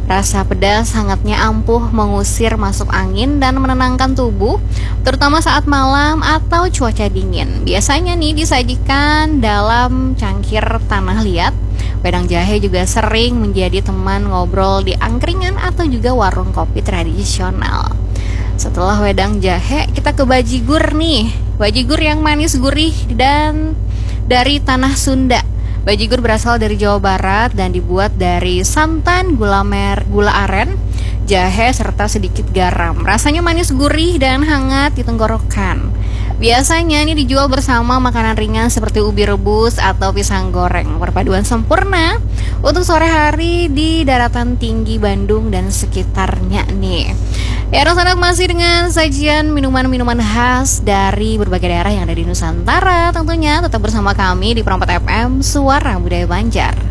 Rasa pedas hangatnya ampuh mengusir masuk angin dan menenangkan tubuh, terutama saat malam atau cuaca dingin. Biasanya nih disajikan dalam cangkir tanah liat. Wedang jahe juga sering menjadi teman ngobrol di angkringan atau juga warung kopi tradisional. Setelah wedang jahe, kita ke bajigur nih. Bajigur yang manis gurih dan dari tanah Sunda. Bajigur berasal dari Jawa Barat dan dibuat dari santan, gula aren, jahe, serta sedikit garam. Rasanya manis gurih dan hangat di tenggorokan. Biasanya ini dijual bersama makanan ringan seperti ubi rebus atau pisang goreng. Perpaduan sempurna untuk sore hari di daratan tinggi Bandung dan sekitarnya nih. Ya, anak-anak masih dengan sajian minuman-minuman khas dari berbagai daerah yang ada di Nusantara. Tentunya tetap bersama kami di Perempat FM, Suara Budaya Banjar.